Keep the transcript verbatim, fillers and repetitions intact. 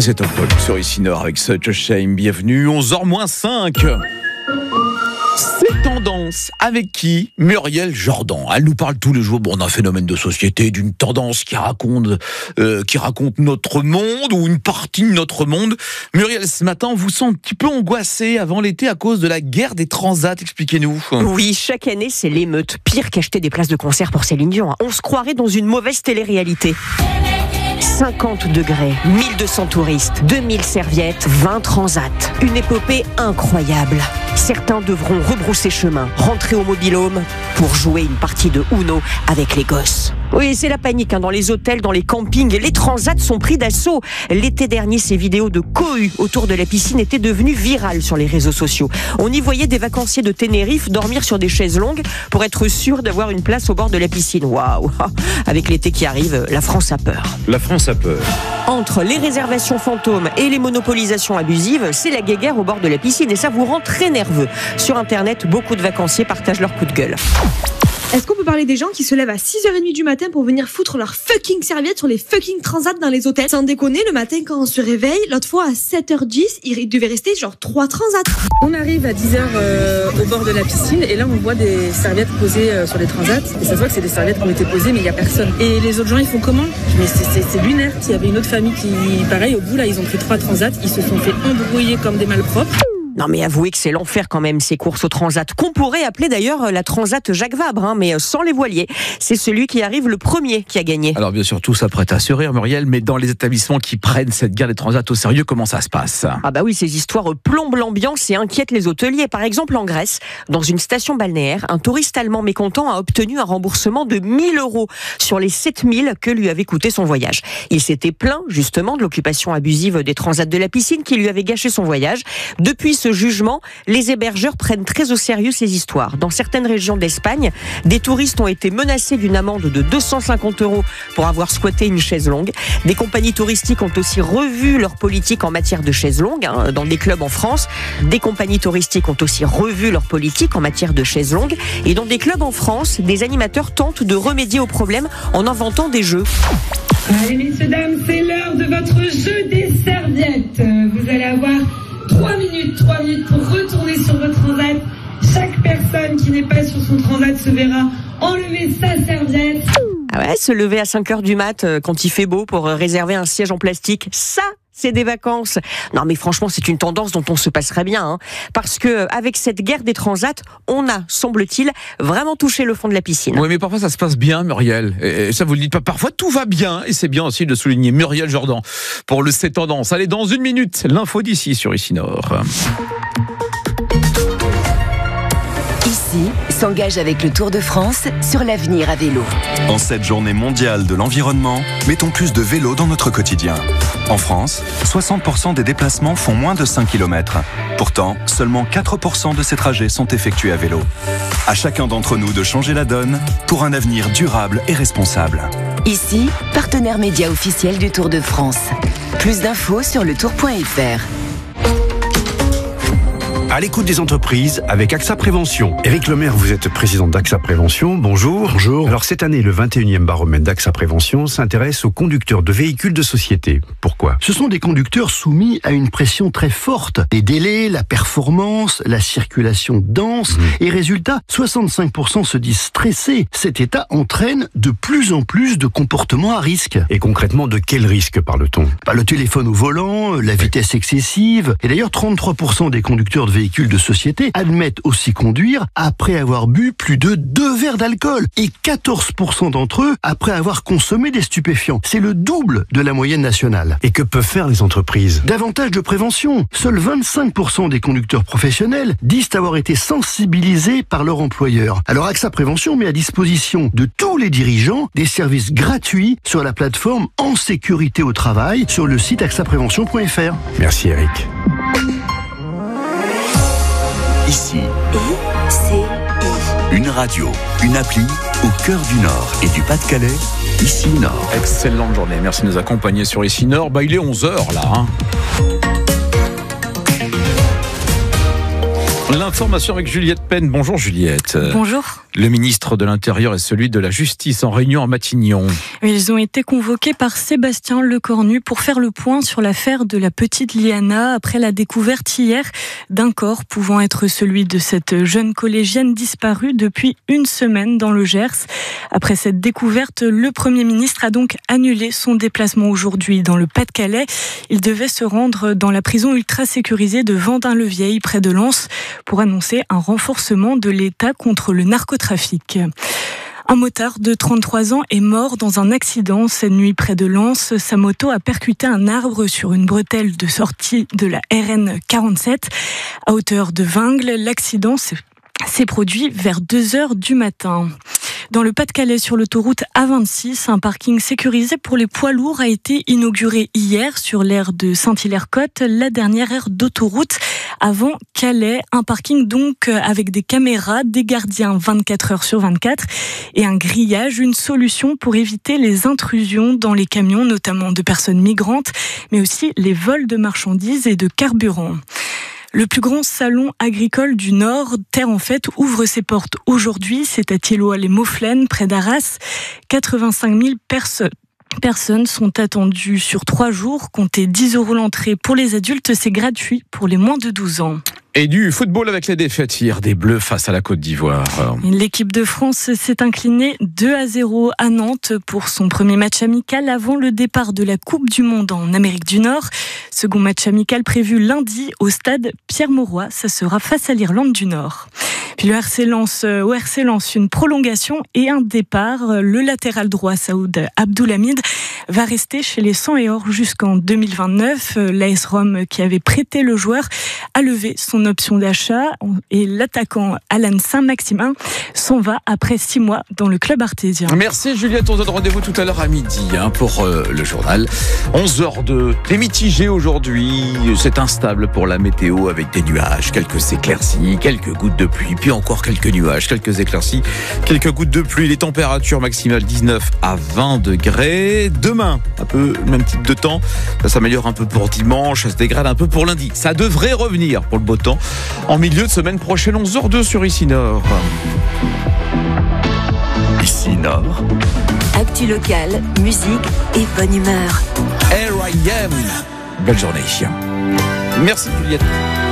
C'est Top Pop sur Ici Nord avec Such a Shame. Bienvenue, onze heures moins cinq. C'est Tendance avec qui? Muriel Jordan. Elle nous parle tous les jours bon, d'un phénomène de société, d'une tendance qui raconte, euh, qui raconte notre monde ou une partie de notre monde. Muriel, ce matin, on vous sent un petit peu angoissée avant l'été à cause de la guerre des transats. Expliquez-nous. Oui, chaque année, c'est l'émeute. Pire qu'acheter des places de concert pour Céline Dion. On se croirait dans une mauvaise télé-réalité. cinquante degrés, mille deux cents touristes, deux mille serviettes, vingt transats. Une épopée incroyable. Certains devront rebrousser chemin, rentrer au mobil-home pour jouer une partie de Uno avec les gosses. Oui, c'est la panique hein, dans les hôtels, dans les campings. Les transats sont pris d'assaut. L'été dernier, ces vidéos de cohue autour de la piscine étaient devenues virales sur les réseaux sociaux. On y voyait des vacanciers de Tenerife dormir sur des chaises longues pour être sûr d'avoir une place au bord de la piscine. Waouh! Avec l'été qui arrive, la France a peur. La France a peur. Entre les réservations fantômes et les monopolisations abusives, c'est la guéguerre au bord de la piscine et ça vous rend très nerveux. Sur Internet, beaucoup de vacanciers partagent leur coup de gueule. Est-ce qu'on peut parler des gens qui se lèvent à six heures trente du matin pour venir foutre leur fucking serviette sur les fucking transats dans les hôtels? Sans déconner, le matin quand on se réveille, l'autre fois à sept heures dix, il devait rester genre trois transats. On arrive à dix heures euh, au bord de la piscine et là on voit des serviettes posées euh, sur les transats et ça se voit que c'est des serviettes qui ont été posées mais il n'y a personne. Et les autres gens ils font comment? Mais c'est, c'est, c'est lunaire. Il y avait une autre famille qui, pareil, au bout là ils ont pris trois transats, ils se sont fait embrouiller comme des malpropres. Non mais avouez que c'est l'enfer quand même ces courses au transat, qu'on pourrait appeler d'ailleurs la transat Jacques Vabre, hein, mais sans les voiliers. C'est celui qui arrive le premier qui a gagné. Alors bien sûr tout ça prête à se rire Muriel, mais dans les établissements qui prennent cette guerre des transats au sérieux, comment ça se passe? Ah bah oui, ces histoires plombent l'ambiance et inquiètent les hôteliers. Par exemple en Grèce, dans une station balnéaire, un touriste allemand mécontent a obtenu un remboursement de mille euros sur les sept mille que lui avait coûté son voyage. Il s'était plaint justement de l'occupation abusive des transats de la piscine qui lui avait gâché son voyage. Depuis ce jugement, les hébergeurs prennent très au sérieux ces histoires. Dans certaines régions d'Espagne, des touristes ont été menacés d'une amende de deux cent cinquante euros pour avoir squatté une chaise longue. Des compagnies touristiques ont aussi revu leur politique en matière de chaises longues, hein, dans des clubs en France. Des compagnies touristiques ont aussi revu leur politique en matière de chaises longues. Et dans des clubs en France, des animateurs tentent de remédier au problème en inventant des jeux. Allez messieurs, dames, c'est l'heure de votre jeu des serviettes. Vous allez avoir trois minutes, trois minutes pour retourner sur votre transat. Chaque personne qui n'est pas sur son transat se verra enlever sa serviette. Ah ouais, se lever à cinq heures du mat quand il fait beau pour réserver un siège en plastique, ça c'est des vacances. Non mais franchement c'est une tendance dont on se passerait bien, hein, parce que avec cette guerre des transats, on a, semble-t-il, vraiment touché le fond de la piscine. Oui mais parfois ça se passe bien Muriel, et ça vous le dites pas, parfois tout va bien, et c'est bien aussi de le souligner. Muriel Jordan pour le C'est Tendance. Allez, dans une minute, l'info d'ici sur Ici Nord. Ici s'engage avec le Tour de France sur l'avenir à vélo. En cette journée mondiale de l'environnement, mettons plus de vélo dans notre quotidien. En France, soixante pour cent des déplacements font moins de cinq kilomètres. Pourtant, seulement quatre pour cent de ces trajets sont effectués à vélo. À chacun d'entre nous de changer la donne pour un avenir durable et responsable. Ici, partenaire média officiel du Tour de France. Plus d'infos sur le tour point f r. À l'écoute des entreprises avec AXA Prévention. Éric Lemaire, vous êtes président d'AXA Prévention. Bonjour. Bonjour. Alors cette année, le vingt et unième baromètre d'AXA Prévention s'intéresse aux conducteurs de véhicules de société. Pourquoi? Ce sont des conducteurs soumis à une pression très forte. Les délais, la performance, la circulation dense. Mmh. Et résultat, soixante-cinq pour cent se disent stressés. Cet état entraîne de plus en plus de comportements à risque. Et concrètement, de quel risque parle-t-on? Bah, le téléphone au volant, la vitesse excessive. Et d'ailleurs, trente-trois pour cent des conducteurs de véhicules véhicules de société admettent aussi conduire après avoir bu plus de deux verres d'alcool et quatorze pour cent d'entre eux après avoir consommé des stupéfiants. C'est le double de la moyenne nationale. Et que peuvent faire les entreprises? Davantage de prévention. Seuls vingt-cinq pour cent des conducteurs professionnels disent avoir été sensibilisés par leur employeur. Alors AXA Prévention met à disposition de tous les dirigeants des services gratuits sur la plateforme En Sécurité au Travail sur le site axa prévention point f r. Merci Eric. Ici, I-C-I. Une radio, une appli au cœur du Nord et du Pas-de-Calais. Ici Nord. Excellente journée, merci de nous accompagner sur Ici Nord. Bah, il est onze heures là. Hein. L'information avec Juliette Penn. Bonjour Juliette. Bonjour. Le ministre de l'Intérieur et celui de la Justice en réunion à Matignon. Ils ont été convoqués par Sébastien Lecornu pour faire le point sur l'affaire de la petite Liana après la découverte hier d'un corps pouvant être celui de cette jeune collégienne disparue depuis une semaine dans le Gers. Après cette découverte, le Premier ministre a donc annulé son déplacement aujourd'hui dans le Pas-de-Calais. Il devait se rendre dans la prison ultra sécurisée de Vendin-le-Vieil près de Lens pour annoncer un renforcement de l'État contre le narcotrafic. Un motard de trente-trois ans est mort dans un accident cette nuit près de Lens. Sa moto a percuté un arbre sur une bretelle de sortie de la R N quarante-sept à hauteur de Vingles. L'accident s'est produit vers deux heures du matin. Dans le Pas-de-Calais, sur l'autoroute A vingt-six, un parking sécurisé pour les poids lourds a été inauguré hier sur l'aire de Saint-Hilaire-Côte, la dernière aire d'autoroute avant Calais. Un parking donc avec des caméras, des gardiens vingt-quatre heures sur vingt-quatre et un grillage, une solution pour éviter les intrusions dans les camions, notamment de personnes migrantes, mais aussi les vols de marchandises et de carburant. Le plus grand salon agricole du Nord, Terre en Fête, ouvre ses portes aujourd'hui. C'est à Thiellois-les-Mauflaines, près d'Arras. quatre-vingt-cinq mille personnes. Personnes sont attendues sur trois jours. Comptez dix euros l'entrée pour les adultes, c'est gratuit pour les moins de douze ans. Et du football avec les défaites hier des Bleus face à la Côte d'Ivoire. L'équipe de France s'est inclinée deux à zéro à Nantes pour son premier match amical avant le départ de la Coupe du Monde en Amérique du Nord. Second match amical prévu lundi au stade Pierre-Mauroy. Ça sera face à l'Irlande du Nord. Puis le R C Lens, au R C Lens, une prolongation et un départ. Le latéral droit Saoud Abdoulhamid va rester chez les Sang et Or jusqu'en deux mille vingt-neuf. L'A S Rome, qui avait prêté le joueur, a levé son option d'achat et l'attaquant Alan Saint-Maximin s'en va après six mois dans le club artésien. Merci Juliette, on se donne rendez-vous tout à l'heure à midi hein, pour euh, le journal. onze heures deux, c'est mitigé aujourd'hui, c'est instable pour la météo avec des nuages, quelques éclaircies, quelques gouttes de pluie, puis encore quelques nuages, quelques éclaircies, quelques gouttes de pluie. Les températures maximales dix-neuf à vingt degrés. Demain, un peu le même type de temps, ça s'améliore un peu pour dimanche, ça se dégrade un peu pour lundi. Ça devrait revenir pour le beau temps en milieu de semaine prochaine, onze heures deux sur Ici Nord. Ici Nord. Actu locale, musique et bonne humeur. R I M. Belle journée. Merci Juliette.